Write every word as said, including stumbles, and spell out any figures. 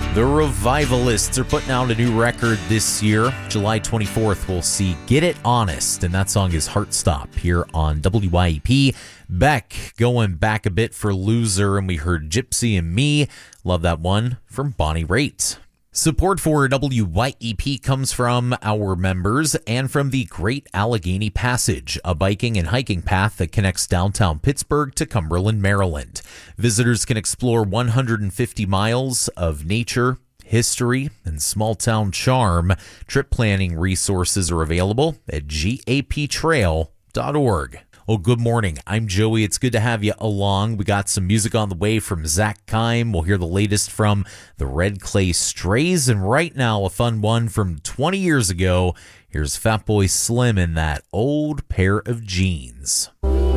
The Revivalists are putting out a new record this year. July twenty-fourth, we'll see Get It Honest, and that song is Heartstop here on W Y E P. Beck going back a bit for Loser, and we heard Gypsy and Me. Love that one from Bonnie Raitt. Support for W Y E P comes from our members and from the Great Allegheny Passage, a biking and hiking path that connects downtown Pittsburgh to Cumberland, Maryland. Visitors can explore one hundred fifty miles of nature, history, and small-town charm. Trip planning resources are available at G A P trail dot org. Well, good morning. I'm Joey. It's good to have you along. We got some music on the way from Zach Kime. We'll hear the latest from the Red Clay Strays. And right now, a fun one from twenty years ago. Here's Fatboy Slim in that old pair of jeans.